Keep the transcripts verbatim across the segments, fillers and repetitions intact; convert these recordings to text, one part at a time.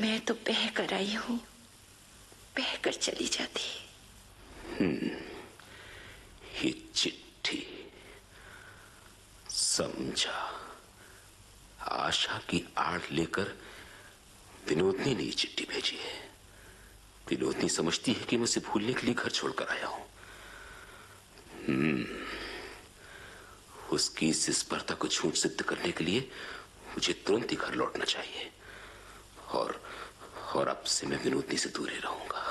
मैं तो बह कर आई हूं, बह कर चली जाती। हम्म, ये चिट्ठी समझा। आशा की आड़ लेकर विनोदनी ने ये चिट्ठी भेजी है। विनोदनी समझती है कि मैं उसे भूलने के लिए घर छोड़कर आया हूं। हम्म, उसकी इस स्पर्धा को झूठ सिद्ध करने के लिए मुझे तुरंत ही घर लौटना चाहिए और और अब से मैं विनोदनी से दूर ही रहूंगा।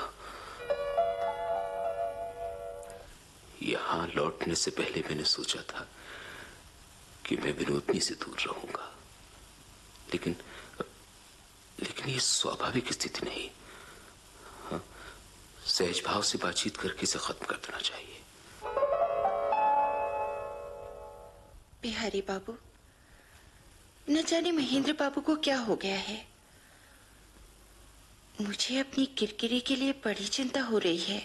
यहां लौटने से पहले मैंने सोचा था कि मैं विनोदनी से दूर रहूंगा, लेकिन लेकिन ये स्वाभाविक स्थिति नहीं। हाँ, सहज भाव से बातचीत करके इसे खत्म कर देना चाहिए। बिहारी बाबू, न जाने महेंद्र बाबू को क्या हो गया है। मुझे अपनी किरकिरी के लिए बड़ी चिंता हो रही है।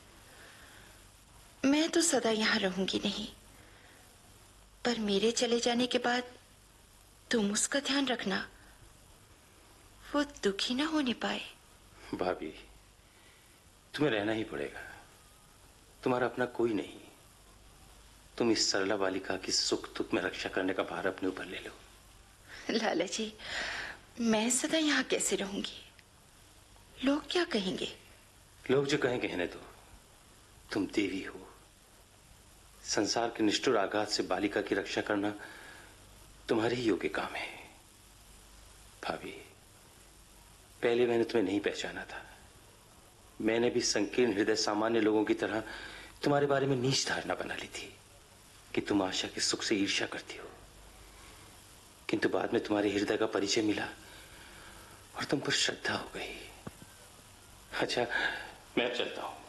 मैं तो सदा यहां रहूंगी नहीं, पर मेरे चले जाने के बाद तुम उसका ध्यान रखना, वो दुखी ना होने पाए। भाभी, तुम्हें रहना ही पड़ेगा। तुम्हारा अपना कोई नहीं। तुम इस सरला बालिका की सुख दुख में रक्षा करने का भार अपने ऊपर ले लो। लाला जी, मैं सदा यहाँ कैसे रहूंगी? लोग क्या कहेंगे? लोग जो कहेंगे कहने दो। तुम देवी हो। संसार के निष्ठुर आघात से बालिका की रक्षा करना तुम्हारे ही योग्य काम है। भाभी, पहले मैंने तुम्हें नहीं पहचाना था। मैंने भी संकीर्ण हृदय सामान्य लोगों की तरह तुम्हारे बारे में नीच धारणा बना ली थी कि तुम आशा के सुख से ईर्ष्या करती हो। किंतु बाद में तुम्हारे हृदय का परिचय मिला और तुम पर श्रद्धा हो गई। अच्छा, मैं अब चलता हूं।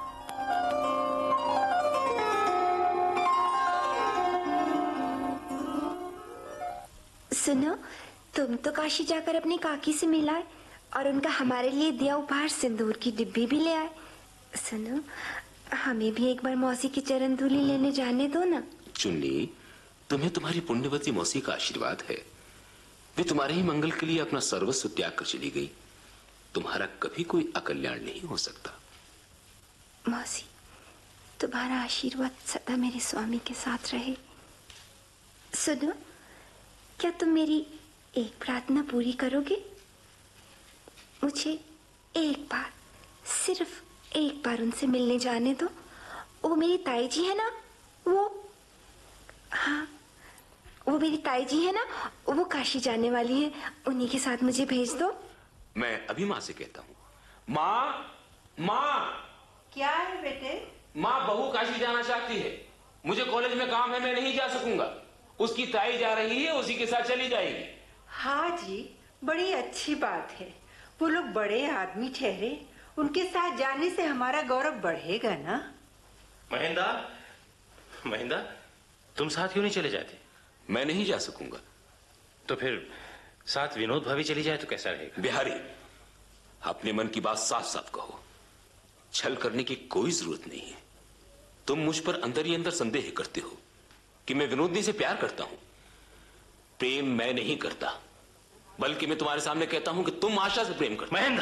सुनो, तुम तो काशी जाकर अपनी काकी से मिलाए और उनका हमारे लिए दिया उपहार सिंदूर की डिब्बी भी ले आए। सुनो, हमें भी एक बार मौसी की चरण धूलि लेने जाने दो ना। चुन्नी, तुम्हें तुम्हारी पुण्यवती मौसी का आशीर्वाद है। वे तुम्हारे ही मंगल के लिए अपना सर्वस्व त्याग कर चली गई। तुम्हारा कभी कोई अकल्याण नहीं हो सकता। मौसी, तुम्हारा आशीर्वाद सदा मेरे स्वामी के साथ रहे। सुनो, क्या तुम मेरी एक प्रार्थना पूरी करोगे? मुझे एक बार, सिर्फ एक बार उनसे मिलने जाने दो। वो मेरी ताई जी है ना, वो हाँ वो मेरी ताई जी है ना, वो काशी जाने वाली है। उन्हीं के साथ मुझे भेज दो। मैं अभी माँ से कहता हूँ। माँ, माँ। क्या है बेटे? माँ, बहू काशी जाना चाहती है। मुझे कॉलेज में काम है, मैं नहीं जा सकूंगा। उसकी ताई जा रही है, उसी के साथ चली जाएगी। हाँ जी, बड़ी अच्छी बात है। वो लोग बड़े आदमी ठहरे, उनके साथ जाने से हमारा गौरव बढ़ेगा ना। महेंद्र, महेंद्र, तुम साथ क्यों नहीं चले जाते? मैं नहीं जा सकूंगा। तो फिर साथ विनोद भाभी चली जाए तो कैसा रहेगा? बिहारी, अपने मन की बात साफ साफ कहो। छल करने की कोई जरूरत नहीं है। तुम मुझ पर अंदर ही अंदर संदेह करते हो कि मैं विनोदनी से प्यार करता हूं। प्रेम मैं नहीं करता, बल्कि मैं तुम्हारे सामने कहता हूं कि तुम आशा से प्रेम करते हो। महेंद्र,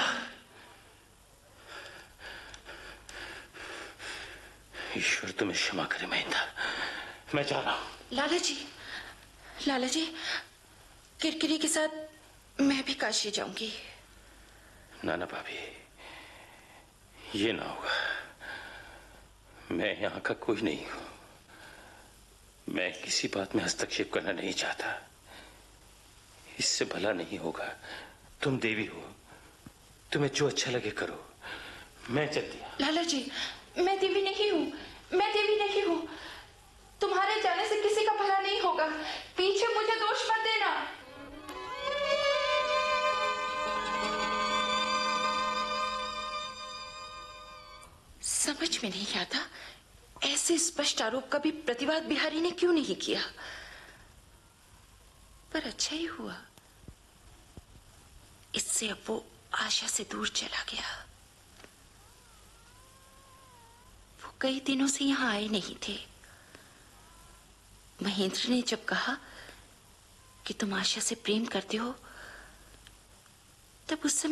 ईश्वर तुम्हें क्षमा करे। महेंद्र, मैं जा रहा हूं। लाला जी, लाला जी, किरकिरी के साथ मैं भी काशी जाऊंगी। नाना भाभी, ये ना होगा। मैं यहां का कोई नहीं हूं। मैं किसी बात में हस्तक्षेप करना नहीं चाहता। इससे भला नहीं होगा। तुम देवी हो, तुम्हें जो अच्छा लगे करो। मैं चल दिया। लाला जी, मैं देवी नहीं हूँ, मैं देवी नहीं हूँ। तुम्हारे जाने से किसी का भला नहीं होगा। पीछे मुझे दोष मत देना। समझ में नहीं आता, ऐसे स्पष्ट आरोप का भी प्रतिवाद बिहारी ने क्यों नहीं किया। पर अच्छा ही हुआ, इससे अब वो आशा से दूर चला गया। वो कई दिनों से यहां आए नहीं थे। महेंद्र ने जब कहा कि तुम आशा से प्रेम करते हो, तब उस समय